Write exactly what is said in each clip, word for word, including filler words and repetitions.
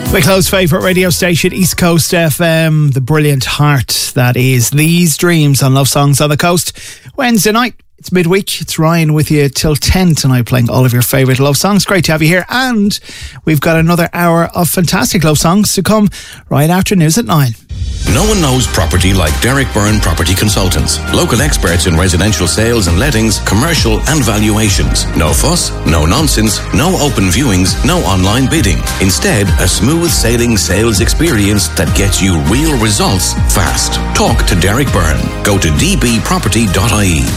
Wicklow's favourite radio station, East Coast F M, the brilliant heart that is These Dreams on Love Songs on the Coast. Wednesday night, it's midweek. It's Ryan with you till ten tonight, playing all of your favourite love songs. Great to have you here. And we've got another hour of fantastic love songs to come right after news at nine. No one knows property like Derek Byrne Property Consultants. Local experts in residential sales and lettings, commercial and valuations. No fuss, no nonsense, no open viewings, no online bidding. Instead, a smooth sailing sales experience that gets you real results fast. Talk to Derek Byrne. Go to d b property dot i e.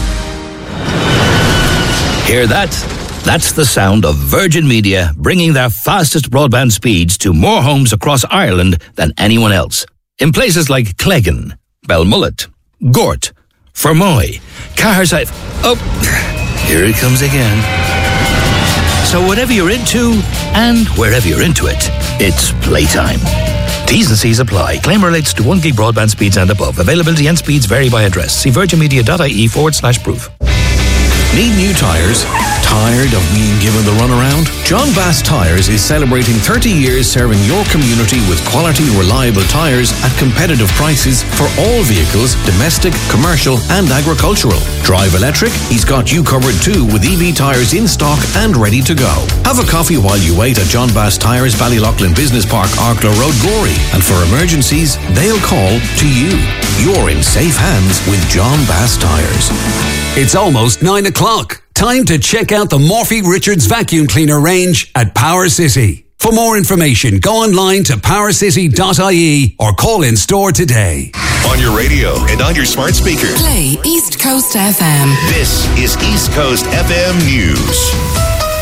Hear that? That's the sound of Virgin Media bringing their fastest broadband speeds to more homes across Ireland than anyone else. In places like Cleggan, Belmullet, Gort, Fermoy, Caherside... Oh, here it comes again. So whatever you're into, and wherever you're into it, it's playtime. T's and C's apply. Claim relates to one gig broadband speeds and above. Availability and speeds vary by address. See virginmedia.ie forward slash proof. Need new tyres? Tired of being given the runaround? John Bass Tyres is celebrating thirty years serving your community with quality, reliable tyres at competitive prices for all vehicles, domestic, commercial and agricultural. Drive electric? He's got you covered too with E V tyres in stock and ready to go. Have a coffee while you wait at John Bass Tyres, Ballyloughlin Business Park, Arklow Road, Gorey. And for emergencies, they'll call to you. You're in safe hands with John Bass Tyres. It's almost nine o'clock. Time to check out the Morphy Richards vacuum cleaner range at Power City. For more information, go online to power city dot i e or call in store today. On your radio and on your smart speaker. Play East Coast F M. This is East Coast F M News.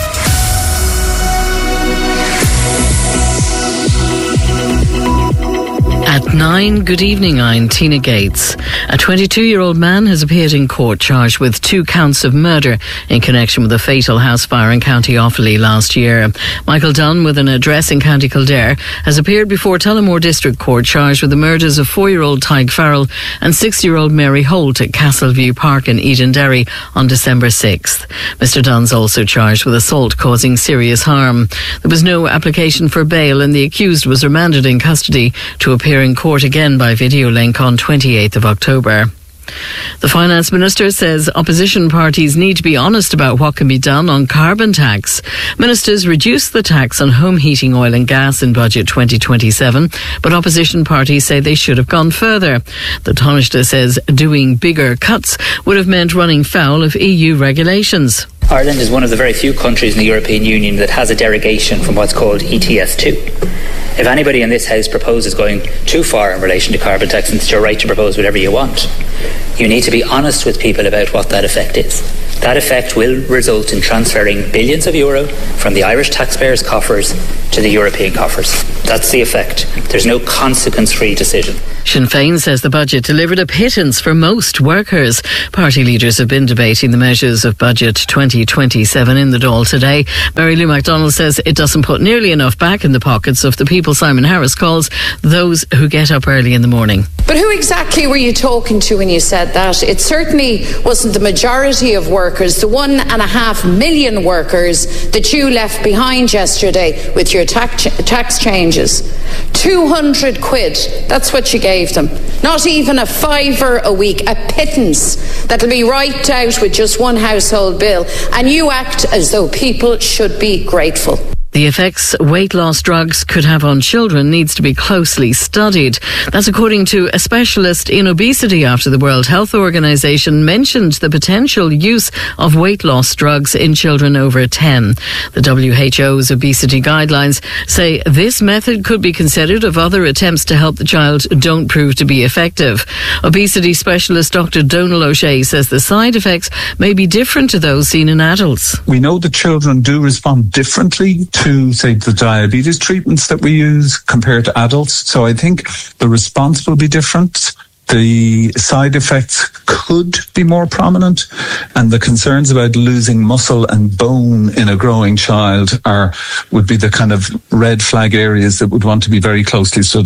At nine, good evening, I'm Tina Gates. A twenty-two-year-old man has appeared in court charged with two counts of murder in connection with a fatal house fire in County Offaly last year. Michael Dunn, with an address in County Kildare, has appeared before Tullamore District Court charged with the murders of four-year-old Tyg Farrell and six-year-old Mary Holt at Castleview Park in Edenderry on December sixth. Mister Dunn's also charged with assault causing serious harm. There was no application for bail and the accused was remanded in custody to appear in court again by video link on twenty-eighth of October. The Finance Minister says opposition parties need to be honest about what can be done on carbon tax. Ministers reduced the tax on home heating oil and gas in Budget twenty twenty-seven, but opposition parties say they should have gone further. The Taoiseach says doing bigger cuts would have meant running foul of E U regulations. Ireland is one of the very few countries in the European Union that has a derogation from what's called E T S two. If anybody in this House proposes going too far in relation to carbon tax, and it's your right to propose whatever you want, you need to be honest with people about what that effect is. That effect will result in transferring billions of euro from the Irish taxpayers' coffers to the European coffers. That's the effect. There's no consequence-free decision. Sinn Féin says the budget delivered a pittance for most workers. Party leaders have been debating the measures of Budget twenty twenty-seven in the Dáil today. Mary Lou MacDonald says it doesn't put nearly enough back in the pockets of the people Simon Harris calls those who get up early in the morning. But who exactly were you talking to when you said that? It certainly wasn't the majority of workers, the one and a half million workers that you left behind yesterday with your tax, tax changes. two hundred quid, that's what you gave them. Not even a fiver a week, a pittance that'll be wiped out with just one household bill. And you act as though people should be grateful. The effects weight loss drugs could have on children needs to be closely studied. That's according to a specialist in obesity after the World Health Organization mentioned the potential use of weight loss drugs in children over ten. The W H O's obesity guidelines say this method could be considered if other attempts to help the child don't prove to be effective. Obesity specialist Doctor Donal O'Shea says the side effects may be different to those seen in adults. We know that children do respond differently to, say, the diabetes treatments that we use compared to adults. So I think the response will be different. The side effects could be more prominent, and the concerns about losing muscle and bone in a growing child are would be the kind of red flag areas that would want to be very closely studied.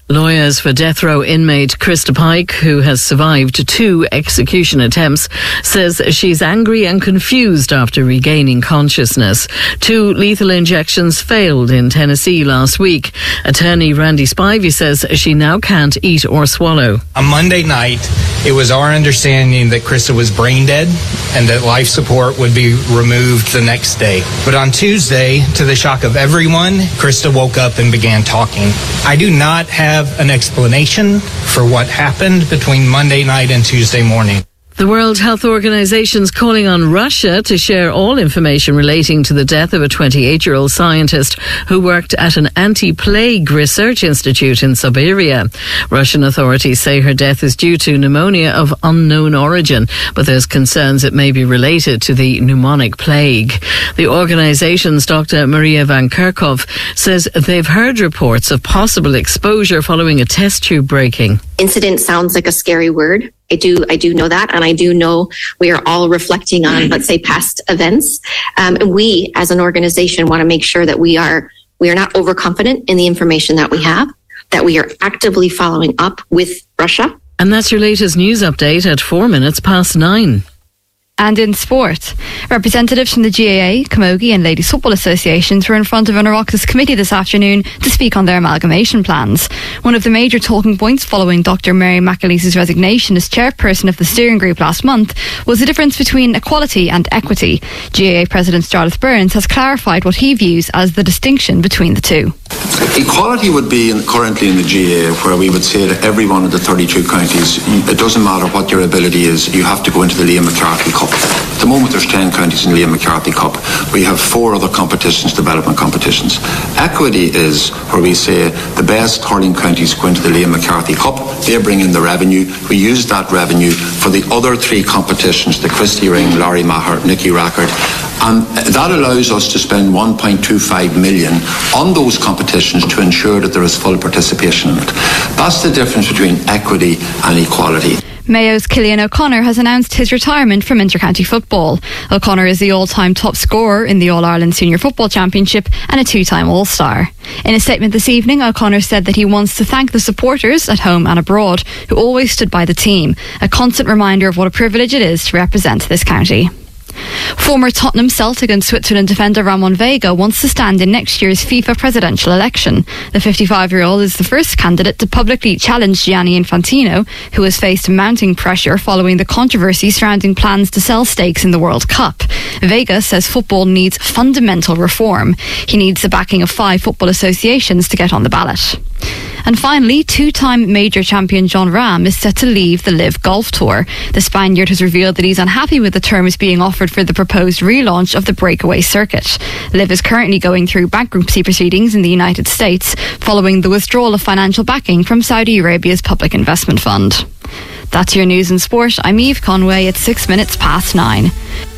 Lawyers for death row inmate Krista Pike, who has survived two execution attempts, says she's angry and confused after regaining consciousness. Two lethal injections failed in Tennessee last week. Attorney Randy Spivey says she now can't eat or swallow. On Monday night, it was our understanding that Krista was brain dead and that life support would be removed the next day. But on Tuesday, to the shock of everyone, Krista woke up and began talking. I do not have an explanation for what happened between Monday night and Tuesday morning. The World Health Organization is calling on Russia to share all information relating to the death of a twenty-eight-year-old scientist who worked at an anti-plague research institute in Siberia. Russian authorities say her death is due to pneumonia of unknown origin, but there's concerns it may be related to the pneumonic plague. The organization's Doctor Maria Van Kerkhove says they've heard reports of possible exposure following a test tube breaking. Incident sounds like a scary word. I do, I do know that, and I do know we are all reflecting on, let's say, past events. Um, and we, as an organization, want to make sure that we are we are not overconfident in the information that we have, that we are actively following up with Russia. And that's your latest news update at four minutes past nine. And in sport, representatives from the G A A, Camogie and Ladies Football Associations were in front of an Oireachtas committee this afternoon to speak on their amalgamation plans. One of the major talking points following Doctor Mary McAleese's resignation as chairperson of the steering group last month was the difference between equality and equity. G A A President Jarlath Burns has clarified what he views as the distinction between the two. Equality would be in, currently in the G A A, where we would say to every one of the thirty-two counties, it doesn't matter what your ability is, you have to go into the Liam McCarthy Cup. At the moment there's ten counties in the Liam McCarthy Cup. We have four other competitions, development competitions. Equity is where we say the best hurling counties go into the Liam McCarthy Cup, they bring in the revenue, we use that revenue for the other three competitions, the Christy Ring, Larry Maher, Nicky Rackard, and that allows us to spend one point two five million on those competitions to ensure that there is full participation in it. That's the difference between equity and equality. Mayo's Cillian O'Connor has announced his retirement from inter-county football. O'Connor is the all-time top scorer in the All-Ireland Senior Football Championship and a two-time All-Star. In a statement this evening, O'Connor said that he wants to thank the supporters at home and abroad who always stood by the team, a constant reminder of what a privilege it is to represent this county. Former Tottenham, Celtic and Switzerland defender Ramon Vega wants to stand in next year's FIFA presidential election. The fifty-five-year-old is the first candidate to publicly challenge Gianni Infantino, who has faced mounting pressure following the controversy surrounding plans to sell stakes in the World Cup. Vega says football needs fundamental reform. He needs the backing of five football associations to get on the ballot. And finally, two-time major champion John Ram is set to leave the Live Golf Tour. The Spaniard has revealed that he's unhappy with the terms being offered for the proposed relaunch of the breakaway circuit. Live is currently going through bankruptcy proceedings in the United States following the withdrawal of financial backing from Saudi Arabia's public investment fund. That's your news and sport. I'm Eve Conway at six minutes past nine.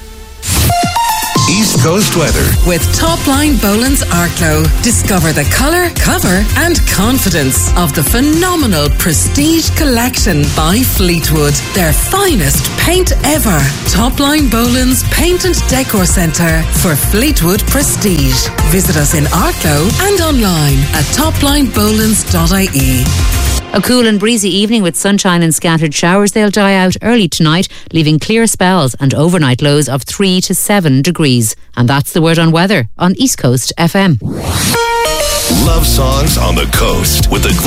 East Coast weather. With Topline Boland's Arklow. Discover the colour, cover and confidence of the phenomenal Prestige Collection by Fleetwood. Their finest paint ever. Topline Boland's Paint and Decor Centre for Fleetwood Prestige. Visit us in Arklow and online at topline bolands dot I E. A cool and breezy evening with sunshine and scattered showers. They'll die out early tonight, leaving clear spells and overnight lows of three to seven degrees. And that's the word on weather on East Coast F M. Love songs on the coast with the